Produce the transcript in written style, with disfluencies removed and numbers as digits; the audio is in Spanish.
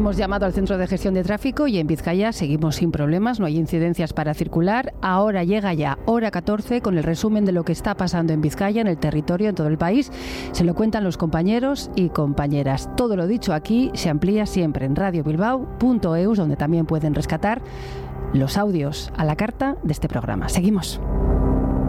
Hemos llamado al Centro de Gestión de Tráfico y en Vizcaya seguimos sin problemas, no hay incidencias para circular. Ahora llega ya hora 14 con el resumen de lo que está pasando en Vizcaya, en el territorio, en todo el país. Se lo cuentan los compañeros y compañeras. Todo lo dicho aquí se amplía siempre en radiobilbao.eus, donde también pueden rescatar los audios a la carta de este programa. Seguimos.